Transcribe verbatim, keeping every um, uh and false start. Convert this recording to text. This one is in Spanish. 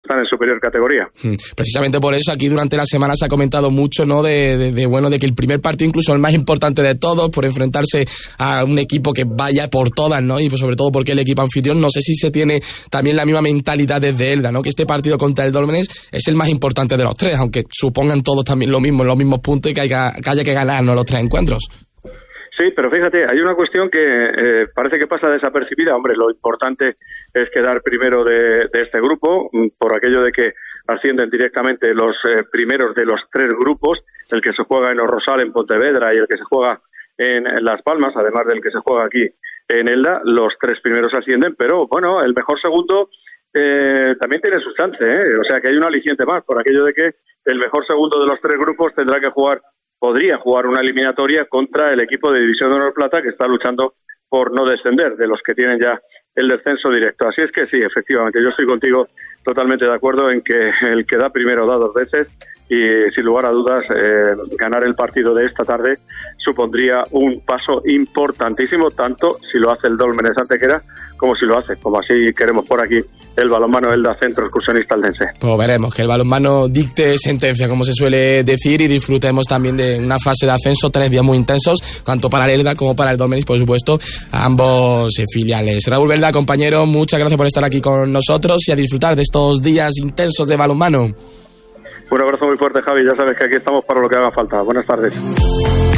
están en superior categoría. Precisamente por eso aquí durante la semana se ha comentado mucho, ¿no? De, de, de bueno, de que el primer partido, incluso el más importante de todos, por enfrentarse a un equipo que vaya por todas, ¿no? Y pues sobre todo porque el equipo anfitrión, no sé si se tiene también la misma mentalidad desde Elda, ¿no? Que este partido contra el Dólmenes es el más importante de los tres, aunque supongan todos también lo mismo, los mismos puntos y que haya que, haya que ganar, ¿no? Los tres encuentros. Sí, pero fíjate, hay una cuestión que eh, parece que pasa desapercibida. Hombre, lo importante es quedar primero de, de este grupo, por aquello de que ascienden directamente los eh, primeros de los tres grupos, el que se juega en Orrosal, en Pontevedra, y el que se juega en, en Las Palmas, además del que se juega aquí en Elda. Los tres primeros ascienden, pero bueno, el mejor segundo eh, también tiene su chance, ¿eh? O sea que hay un aliciente más, por aquello de que el mejor segundo de los tres grupos tendrá que jugar podría jugar una eliminatoria contra el equipo de División de Honor Plata, que está luchando por no descender, de los que tienen ya el descenso directo. Así es que sí, efectivamente, yo estoy contigo totalmente de acuerdo en que el que da primero da dos veces, y sin lugar a dudas eh, ganar el partido de esta tarde supondría un paso importantísimo, tanto si lo hace el Dólmenes Antequera como si lo hace, como así queremos por aquí, el balonmano Elda Centro Excursionista Eldense. Pues veremos que el balonmano dicte sentencia, como se suele decir, y disfrutemos también de una fase de ascenso, tres días muy intensos, tanto para el Elda como para el Dólmenes, por supuesto, a ambos filiales. Raúl Belda, compañero, muchas gracias por estar aquí con nosotros y a disfrutar de estos días intensos de balonmano. Un abrazo muy fuerte, Javi, ya sabes que aquí estamos para lo que haga falta. Buenas tardes.